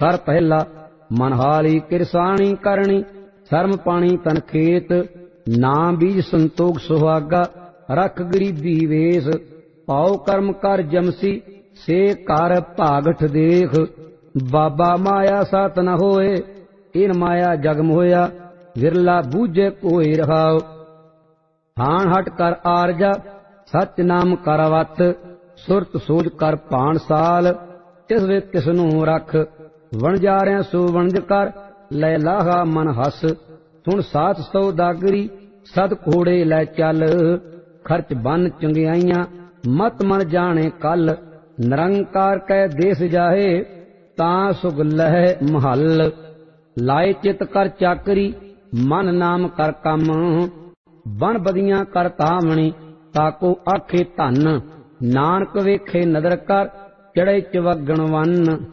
कर पहला मनहाली किरसानी करनी, शर्म पानी तन खेत, ना बीज संतोख सुहागा, रख गरीबी वेश, पाओ कर्म कर जमसी, से कर भागठ देख। बाबा माया सत न होए, इन माया जग मोया, विरला बूझे कोई रहाओ। हाण हट कर आरजा, सच नाम कर वत, सुरत सोच कर पाण साल, तिस वे तिसनू रख। वणजारिया सो वणज कर, लै लाहा मन हस, सुन साथ सौदागरी, सद घोड़े लै चल। खर्च बन चंगियाइयां, मत मन जाने कल, निरंकार कै देश जाहे, तां सुख लह महल। लाए चित कर चाकरी, मन नाम कर कम, बन बदियां कर तावणी, ताको आखे धन। नानक वेखे नदर कर, चढ़े चवगण वन।